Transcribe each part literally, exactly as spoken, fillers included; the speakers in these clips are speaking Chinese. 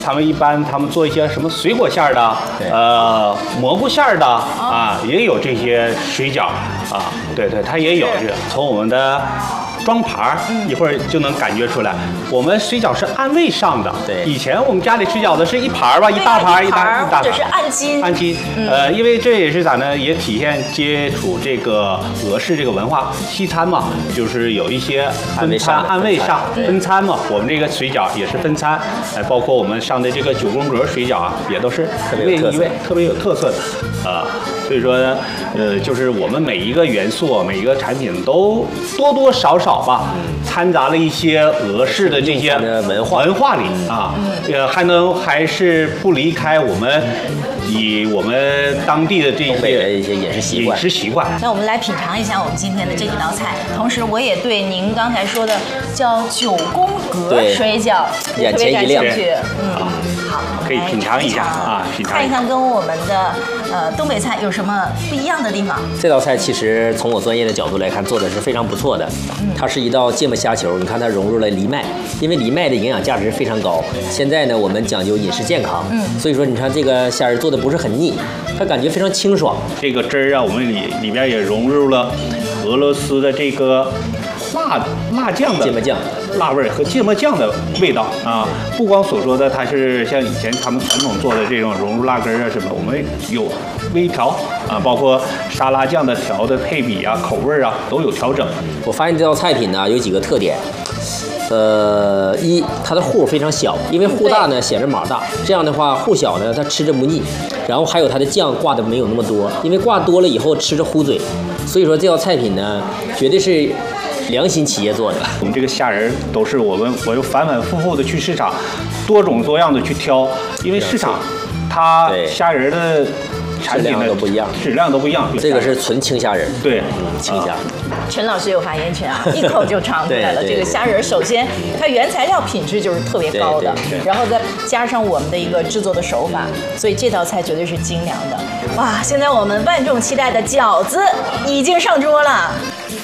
他们一般他们做一些什么水果馅儿的，呃，蘑菇馅儿的啊，也有这些水饺啊。对对，它也有这个。从我们的装盘儿，一会儿就能感觉出来，我们水饺是按位上的。 对， 以前我们家里吃饺子是一盘儿吧，一大盘儿一大一大盘， 或者是按斤。 按斤，呃，因为这也是咋呢？也体现接触这个俄式这个文化，西餐嘛，就是有一些分餐按位上分餐嘛。我们这个水饺也是分餐，哎，包括我们上的这个九宫格水饺啊，也都是一位一位特别有特色的啊。所以说，呃，就是我们每一个元素、每一个产品都多多少少吧，掺杂了一些俄式的这些文化文化里啊，呃，还能还是不离开我们以我们当地的这些一些饮食习惯。 饮食习惯。 那我们来品尝一下我们今天的这几道菜，同时我也对您刚才说的叫九宫格水饺也特别感兴趣。嗯，好， 可以品尝一下啊，品尝看一看跟我们的呃东北菜有什么不一样的地方。 这道菜其实从我专业的角度来看，做的是非常不错的。它是一道芥末虾球，你看它融入了藜麦，因为藜麦的营养价值非常高。现在呢，我们讲究饮食健康，嗯，所以说你看这个虾仁做的不是很腻，它感觉非常清爽。 这个汁儿啊，我们里里边也融入了俄罗斯的这个辣辣酱的芥末酱。 辣味和芥末酱的味道啊，不光所说的它是像以前他们传统做的这种融入辣根啊什么，我们有微调啊，包括沙拉酱的调的配比啊、口味啊都有调整。 我发现这道菜品呢有几个特点，呃，一它的户非常小，因为户大呢显着码大，这样的话户小呢它吃着不腻，然后还有它的酱挂的没有那么多，因为挂多了以后吃着糊嘴，所以说这道菜品呢绝对是良心企业做的。 我们这个虾仁都是我们我又反反复复的去市场，多种多样的去挑，因为市场它虾仁的产品的都不一样， 质量都不一样。 这个是纯青虾仁， 对， 嗯，青虾。 陈老师有发言权啊，一口就尝出来了。这个虾仁首先它原材料品质就是特别高的，然后再加上我们的一个制作的手法，所以这道菜绝对是精良的。哇，现在我们万众期待的饺子已经上桌了。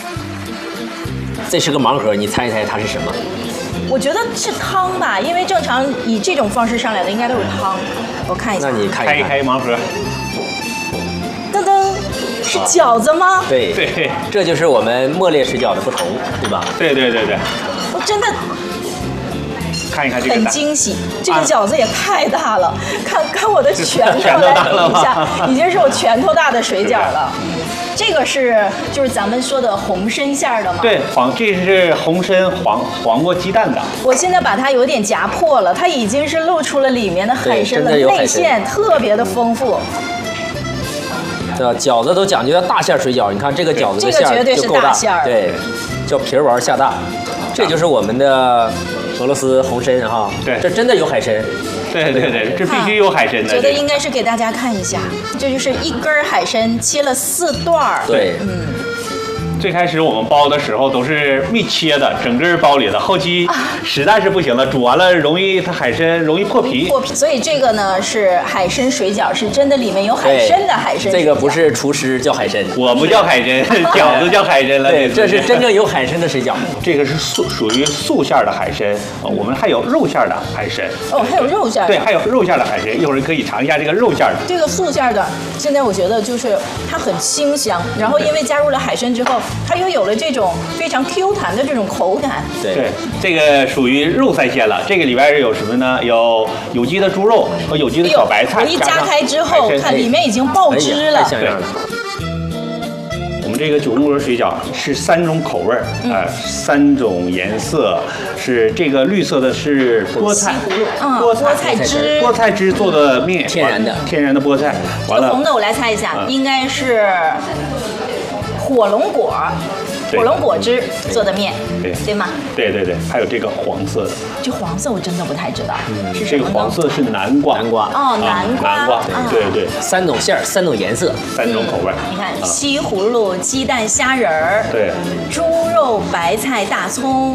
这是个盲盒，你猜一猜它是什么？ 我觉得是汤吧，因为正常以这种方式上来的应该都是汤。我看一下， 那你看一开一开盲盒， 噔噔，是饺子吗？ 对对， 这就是我们墨列水饺的不同，对吧？ 对对对对， 我真的。 看一看这个很惊喜，这个饺子也太大了，看看我的拳头来比一下，已经是我拳头大的水饺了。这个是就是咱们说的红参馅儿的吗？ 对，黄这是红参黄黄瓜鸡蛋的。 我现在把它有点夹破了，它已经是露出了里面的海参了，内馅特别的丰富。 对吧？饺子都讲究要大馅水饺，你看这个饺子的馅就够大，对，叫皮薄馅大，这就是我们的俄罗斯红参哈。 对， 这真的有海参。 对对对，这必须有海参的。 觉得应该是给大家看一下，这就是一根海参切了四段儿。 对， 嗯。 最开始我们包的时候都是没切的，整根包里的。后期实在是不行了，煮完了容易它海参容易破皮。 破皮，所以这个呢是海参水饺，是真的里面有海参的海参。 这个不是厨师叫海参， 我不叫海参，饺子叫海参了。 对，这是真正有海参的水饺。 这个是素属于素馅的海参，我们还有肉馅的海参。 哦，还有肉馅。 对，还有肉馅的海参，一会儿可以尝一下这个肉馅的。 这个素馅的，现在我觉得就是它很清香，然后因为加入了海参之后。它又有了这种非常 Q 弹的这种口感。 对对，这个属于肉菜馅了。这个里边是有什么呢？有有机的猪肉和有机的小白菜。 我一夹开之后，看里面已经爆汁了。 太像样了。 我们这个九宫格水饺是三种口味儿，啊、呃，三种颜色，是这个绿色的是菠菜， 嗯，菠菜汁， 菠菜汁做的面， 天然的， 天然的菠菜。完了， 红的我来猜一下，应该是。火龙果，火龙果汁做的面， 对对吗？ 对对对，还有这个黄色的， 这黄色我真的不太知道， 嗯， 是什么呢？ 这个黄色是南瓜， 南瓜哦，南瓜， 南瓜，对对， 三种馅儿，三种颜色， 三种口味。 你看，西葫芦、鸡蛋、虾仁儿， 对， 猪肉、白菜、大葱、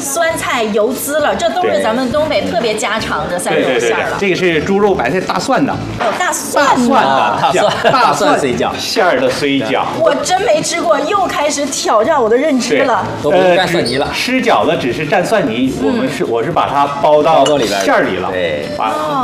酸菜、油滋了，这都是咱们东北特别家常的三种馅儿了。 这个是猪肉白菜大蒜的， 有大蒜大蒜的大蒜大蒜水饺馅儿的水饺， 我真没吃过，又开始挑战我的认知了。 都不用蘸蒜泥了， 吃饺子只是蘸蒜泥，我们是我是把它包到馅儿里了， 对， 把